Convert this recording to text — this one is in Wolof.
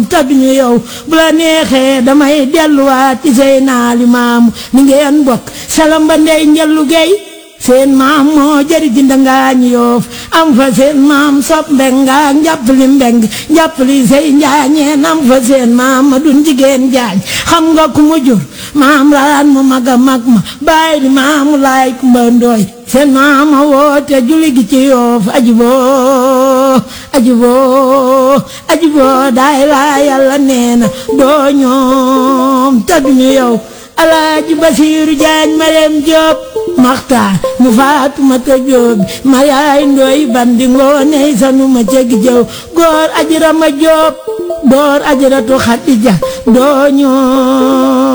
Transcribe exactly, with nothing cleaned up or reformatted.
taduñu yow bu la neexee damay delluwaat ci say naali maamu ni ngeen bokk salamba ndey njallu gay seen maam moo jëri ji ndangaañ yoof am fa seen maam sob mbenga njàppali mbeng njàppali say njaañeen am fa seen maam ma dun jigéen jaañ xam nga ku mu jur maam raan mu maga mag ma bàyyi li maamu laay kumba ndooy seen maam a woote juli gi ci yoof ajiboo ajiboo ajiboo daay laa yàlla neena doo ñoom taduñu yow Alaaji Basiiru Jaañ Marem Jóob Maxtaar mu Faatumata Jóob Mariyaay Ndooy bandi ngooney sanu ma cegi jëw góor Ajirama Jóob door Ajaratu Xadija doo ñoom